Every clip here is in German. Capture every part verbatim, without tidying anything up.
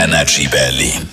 Energy Berlin.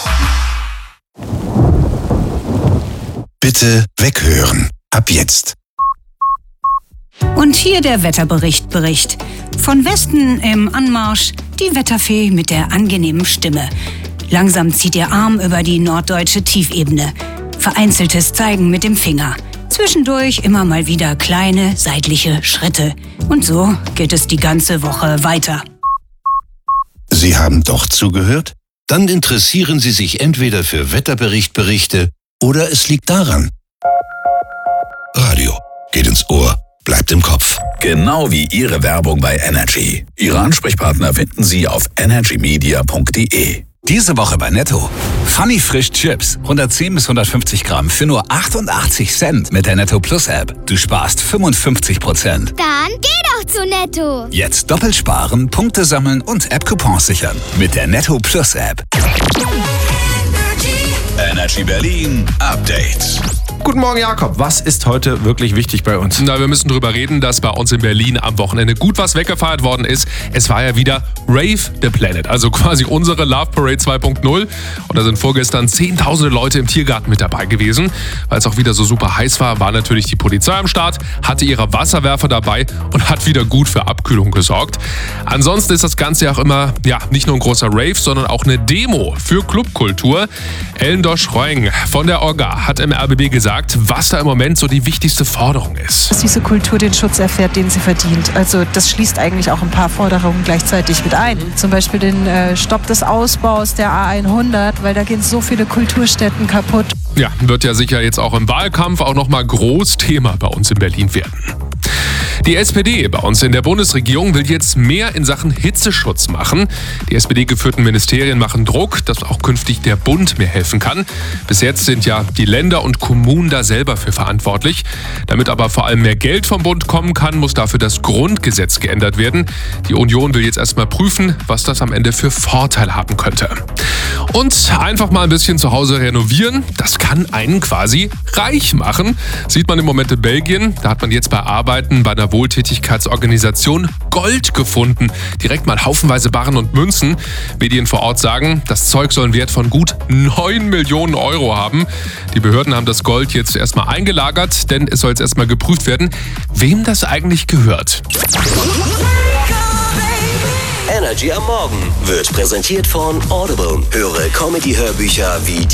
Bitte weghören. Ab jetzt. Und hier der Wetterbericht Bericht. Von Westen im Anmarsch die Wetterfee mit der angenehmen Stimme. Langsam zieht ihr Arm über die norddeutsche Tiefebene. Vereinzeltes Zeigen mit dem Finger. Zwischendurch immer mal wieder kleine seitliche Schritte. Und so geht es die ganze Woche weiter. Sie haben doch zugehört? Dann interessieren Sie sich entweder für Wetterberichtberichte oder es liegt daran. Radio geht ins Ohr, bleibt im Kopf. Genau wie Ihre Werbung bei Energy. Ihre Ansprechpartner finden Sie auf energy media punkt de. Diese Woche bei Netto. Funny Frisch Chips. hundertzehn bis hundertfünfzig Gramm für nur achtundachtzig Cent mit der Netto Plus App. Du sparst fünfundfünfzig Prozent. Dann geh doch zu Netto. Jetzt doppelt sparen, Punkte sammeln und App-Coupons sichern. Mit der Netto Plus App. Energy Berlin Update. Guten Morgen, Jakob. Was ist heute wirklich wichtig bei uns? Na, wir müssen drüber reden, dass bei uns in Berlin am Wochenende gut was weggefeiert worden ist. Es war ja wieder Rave the Planet, also quasi unsere Love Parade zwei Punkt null. Und da sind vorgestern zehntausende Leute im Tiergarten mit dabei gewesen. Weil es auch wieder so super heiß war, war natürlich die Polizei am Start, hatte ihre Wasserwerfer dabei und hat wieder gut für Abkühlung gesorgt. Ansonsten ist das Ganze ja auch immer, ja, nicht nur ein großer Rave, sondern auch eine Demo für Clubkultur. Ellen Dosch-Roeng von der Orga hat im R B B gesagt, was da im Moment so die wichtigste Forderung ist. Dass diese Kultur den Schutz erfährt, den sie verdient. Also das schließt eigentlich auch ein paar Forderungen gleichzeitig mit ein. Zum Beispiel den äh, Stopp des Ausbaus der A hundert, weil da gehen so viele Kulturstätten kaputt. Ja, wird ja sicher jetzt auch im Wahlkampf auch nochmal groß Thema bei uns in Berlin werden. Die S P D bei uns in der Bundesregierung will jetzt mehr in Sachen Hitzeschutz machen. Die S P D-geführten Ministerien machen Druck, dass auch künftig der Bund mehr helfen kann. Bis jetzt sind ja die Länder und Kommunen da selber für verantwortlich. Damit aber vor allem mehr Geld vom Bund kommen kann, muss dafür das Grundgesetz geändert werden. Die Union will jetzt erstmal prüfen, was das am Ende für Vorteile haben könnte. Und einfach mal ein bisschen zu Hause renovieren, das kann einen quasi reich machen. Sieht man im Moment in Belgien. Da hat man jetzt bei Arbeiten bei einer Wohltätigkeitsorganisation Gold gefunden. Direkt mal haufenweise Barren und Münzen. Medien vor Ort sagen, das Zeug soll einen Wert von gut neun Millionen Euro haben. Die Behörden haben das Gold jetzt erstmal eingelagert, denn es soll jetzt erstmal geprüft werden, wem das eigentlich gehört. Energy am Morgen wird präsentiert von Audible. Höre Comedy-Hörbücher wie